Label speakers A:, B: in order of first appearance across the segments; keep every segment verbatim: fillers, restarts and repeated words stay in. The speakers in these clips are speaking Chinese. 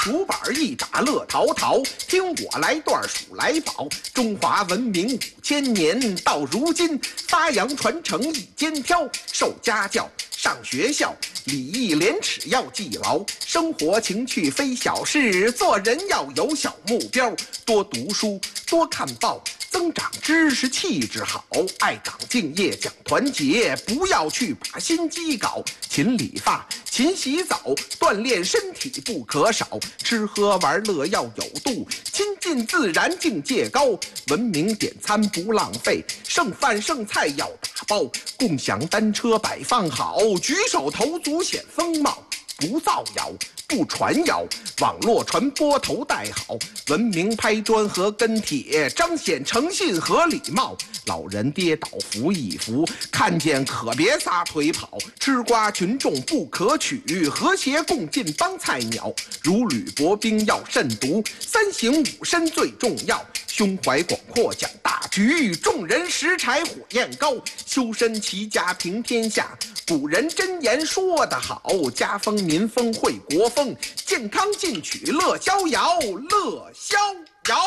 A: 竹板一打乐陶陶。听我来段数来宝，中华文明五千年，到如今发扬传承一肩挑。受家教，上学校，礼义廉耻要记牢，生活情趣非小事，做人要有小目标。多读书，多看报，增长知识，气质好，爱岗敬业讲团结，不要去把心机搞。勤理发，勤洗澡，锻炼身体不可少。吃喝玩乐要有度，亲近自然境界高。文明点餐不浪费，剩饭剩菜要打包。共享单车摆放好，举手投足显风貌。不造谣，不传谣，网络传播头戴好，文明拍砖和跟帖，彰显诚信和礼貌。老人跌倒扶一扶，看见可别撒腿跑。吃瓜群众不可取，和谐共进帮菜鸟。如履薄冰要慎独，三省吾身最重要。胸怀广阔讲大局，众人拾柴火焰高。修身齐家平天下，古人真言说得好，家风民风会国风，健康进取乐逍遥，乐逍遥。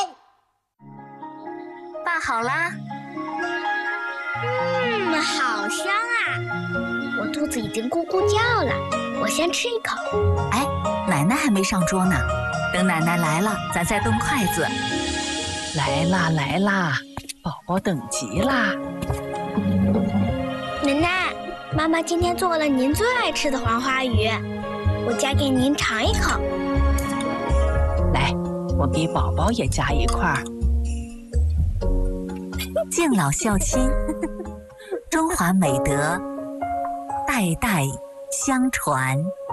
B: 爸好啦。
C: 嗯，好香啊！我肚子已经咕咕叫了，我先吃一口。
B: 哎，奶奶还没上桌呢，等奶奶来了，咱再动筷子。
D: 来啦来啦，宝宝等急啦！
C: 奶奶，妈妈今天做了您最爱吃的黄花鱼，我夹给您尝一口。
D: 来，我给宝宝也夹一块儿。
B: 敬老孝亲，中华美德代代相传。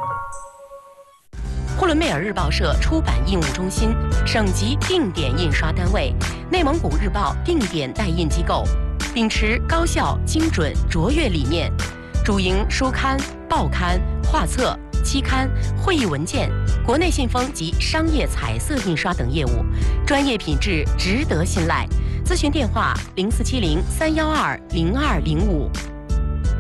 E: 呼伦贝尔日报社出版印务中心，省级定点印刷单位，内蒙古日报定点代印机构，秉持高效、精准、卓越理念，主营书刊、报刊、画册、期刊、会议文件、国内信封及商业彩色印刷等业务，专业品质值得信赖。咨询电话：零四七零三幺二零二零五。